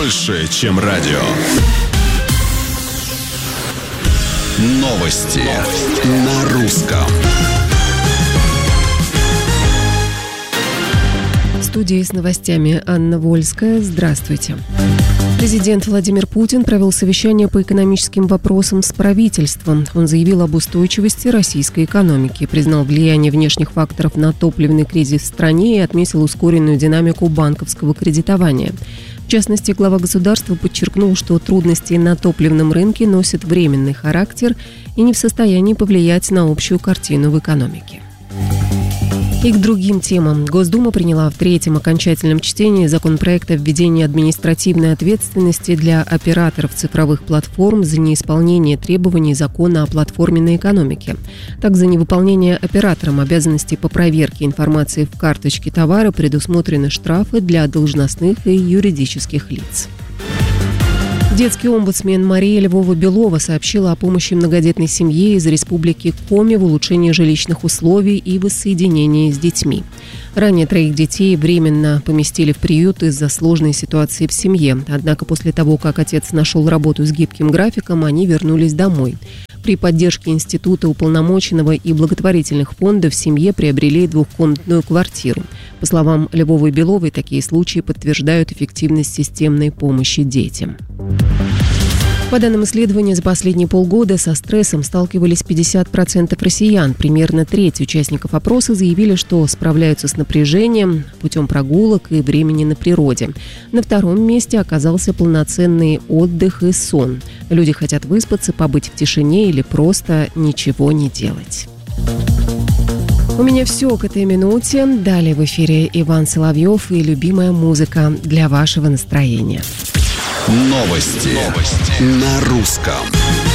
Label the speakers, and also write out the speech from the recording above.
Speaker 1: больше, чем радио. Новости на русском.
Speaker 2: В студии с новостями Анна Вольская. Здравствуйте. Президент Владимир Путин провел совещание по экономическим вопросам с правительством. Он заявил об устойчивости российской экономики, признал влияние внешних факторов на топливный кризис в стране и отметил ускоренную динамику банковского кредитования. В частности, глава государства подчеркнул, что трудности на топливном рынке носят временный характер и не в состоянии повлиять на общую картину в экономике. И к другим темам. Госдума приняла в третьем окончательном чтении законопроект о введении административной ответственности для операторов цифровых платформ за неисполнение требований закона о платформенной экономике. Так, за невыполнение оператором обязанностей по проверке информации в карточке товара предусмотрены штрафы для должностных и юридических лиц. Детский омбудсмен Мария Львова-Белова сообщила о помощи многодетной семье из Республики Коми в улучшении жилищных условий и воссоединении с детьми. Ранее 3 детей временно поместили в приют из-за сложной ситуации в семье. Однако после того, как отец нашел работу с гибким графиком, они вернулись домой. При поддержке Института уполномоченного и благотворительных фондов в семье приобрели 2-комнатную квартиру. По словам Львовой-Беловой, такие случаи подтверждают эффективность системной помощи детям. По данным исследования, за последние полгода со стрессом сталкивались 50% россиян. Примерно треть участников опроса заявили, что справляются с напряжением путем прогулок и времени на природе. На втором месте оказался полноценный отдых и сон. Люди хотят выспаться, побыть в тишине или просто ничего не делать. У меня все к этой минуте. Далее в эфире Иван Соловьев и любимая музыка для вашего настроения.
Speaker 1: Новости на русском.